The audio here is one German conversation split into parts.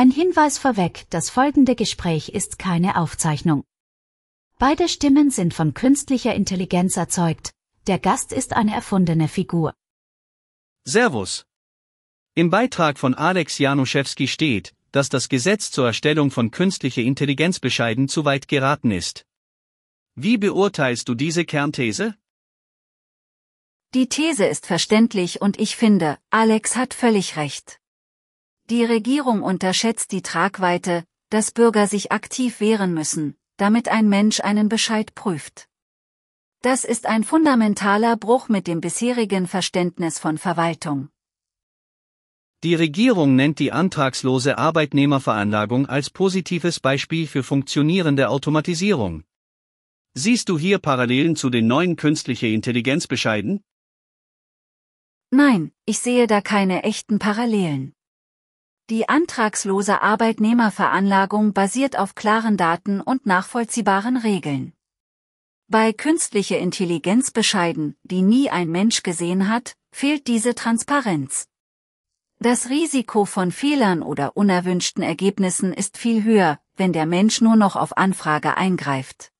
Ein Hinweis vorweg, das folgende Gespräch ist keine Aufzeichnung. Beide Stimmen sind von künstlicher Intelligenz erzeugt. Der Gast ist eine erfundene Figur. Servus. Im Beitrag von Alex Januszewski steht, dass das Gesetz zur Erstellung von künstlicher Intelligenz bescheiden zu weit geraten ist. Wie beurteilst du diese Kernthese? Die These ist verständlich und ich finde, Alex hat völlig recht. Die Regierung unterschätzt die Tragweite, dass Bürger sich aktiv wehren müssen, damit ein Mensch einen Bescheid prüft. Das ist ein fundamentaler Bruch mit dem bisherigen Verständnis von Verwaltung. Die Regierung nennt die antragslose Arbeitnehmerveranlagung als positives Beispiel für funktionierende Automatisierung. Siehst du hier Parallelen zu den neuen künstliche Intelligenzbescheiden? Nein, ich sehe da keine echten Parallelen. Die antragslose Arbeitnehmerveranlagung basiert auf klaren Daten und nachvollziehbaren Regeln. Bei künstlicher Intelligenzbescheiden, die nie ein Mensch gesehen hat, fehlt diese Transparenz. Das Risiko von Fehlern oder unerwünschten Ergebnissen ist viel höher, wenn der Mensch nur noch auf Anfrage eingreift.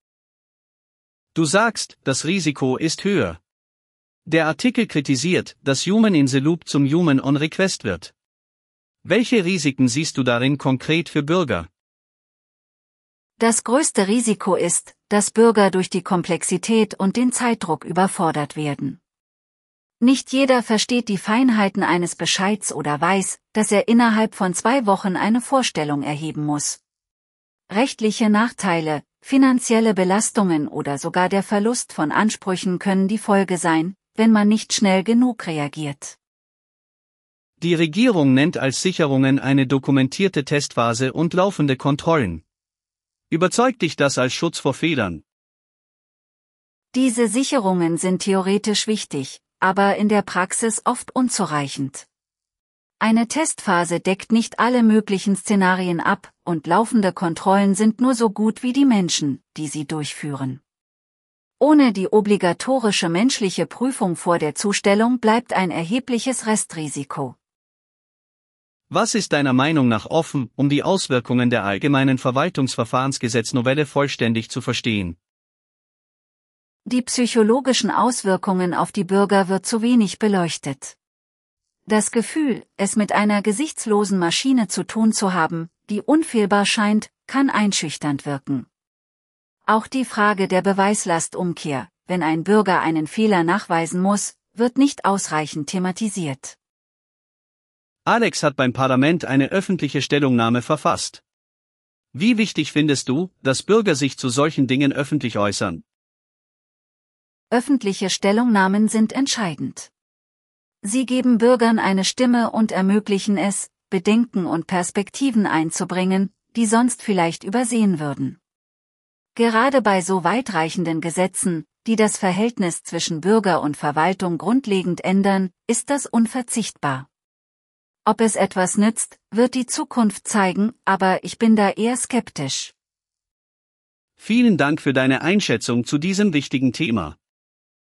Du sagst, das Risiko ist höher. Der Artikel kritisiert, dass Human in the Loop zum Human on Request wird. Welche Risiken siehst du darin konkret für Bürger? Das größte Risiko ist, dass Bürger durch die Komplexität und den Zeitdruck überfordert werden. Nicht jeder versteht die Feinheiten eines Bescheids oder weiß, dass er innerhalb von 2 Wochen eine Vorstellung erheben muss. Rechtliche Nachteile, finanzielle Belastungen oder sogar der Verlust von Ansprüchen können die Folge sein, wenn man nicht schnell genug reagiert. Die Regierung nennt als Sicherungen eine dokumentierte Testphase und laufende Kontrollen. Überzeugt dich das als Schutz vor Fehlern? Diese Sicherungen sind theoretisch wichtig, aber in der Praxis oft unzureichend. Eine Testphase deckt nicht alle möglichen Szenarien ab, und laufende Kontrollen sind nur so gut wie die Menschen, die sie durchführen. Ohne die obligatorische menschliche Prüfung vor der Zustellung bleibt ein erhebliches Restrisiko. Was ist deiner Meinung nach offen, um die Auswirkungen der allgemeinen Verwaltungsverfahrensgesetznovelle vollständig zu verstehen? Die psychologischen Auswirkungen auf die Bürger wird zu wenig beleuchtet. Das Gefühl, es mit einer gesichtslosen Maschine zu tun zu haben, die unfehlbar scheint, kann einschüchternd wirken. Auch die Frage der Beweislastumkehr, wenn ein Bürger einen Fehler nachweisen muss, wird nicht ausreichend thematisiert. Alex hat beim Parlament eine öffentliche Stellungnahme verfasst. Wie wichtig findest du, dass Bürger sich zu solchen Dingen öffentlich äußern? Öffentliche Stellungnahmen sind entscheidend. Sie geben Bürgern eine Stimme und ermöglichen es, Bedenken und Perspektiven einzubringen, die sonst vielleicht übersehen würden. Gerade bei so weitreichenden Gesetzen, die das Verhältnis zwischen Bürger und Verwaltung grundlegend ändern, ist das unverzichtbar. Ob es etwas nützt, wird die Zukunft zeigen, aber ich bin da eher skeptisch. Vielen Dank für deine Einschätzung zu diesem wichtigen Thema.